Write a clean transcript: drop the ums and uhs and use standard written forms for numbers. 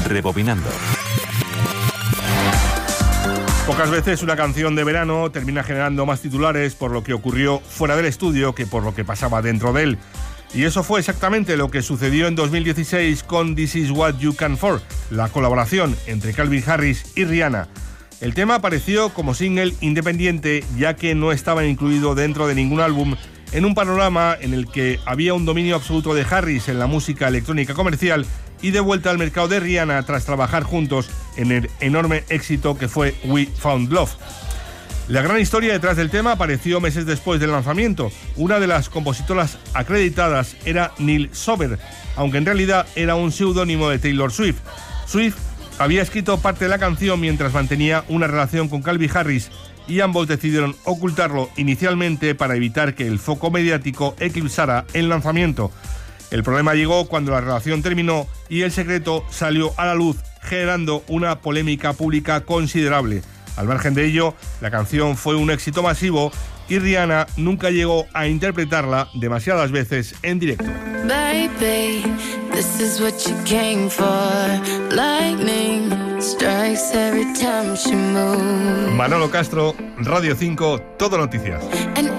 Rebobinando. Pocas veces una canción de verano termina generando más titulares por lo que ocurrió fuera del estudio que por lo que pasaba dentro de él. Y eso fue exactamente lo que sucedió en 2016 con This Is What You Can For, la colaboración entre Calvin Harris y Rihanna. El tema apareció como single independiente, ya que no estaba incluido dentro de ningún álbum, en un panorama en el que había un dominio absoluto de Harris en la música electrónica comercial y de vuelta al mercado de Rihanna tras trabajar juntos en el enorme éxito que fue We Found Love. La gran historia detrás del tema apareció meses después del lanzamiento. Una de las compositoras acreditadas era Neil Sober, aunque en realidad era un seudónimo de Taylor Swift. Swift había escrito parte de la canción mientras mantenía una relación con Calvin Harris y ambos decidieron ocultarlo inicialmente para evitar que el foco mediático eclipsara el lanzamiento. El problema llegó cuando la relación terminó y el secreto salió a la luz, generando una polémica pública considerable. Al margen de ello, la canción fue un éxito masivo y Rihanna nunca llegó a interpretarla demasiadas veces en directo. Baby, this is what you came for. Lightning strikes every time she moves. Manolo Castro, Radio 5, Todo Noticias. And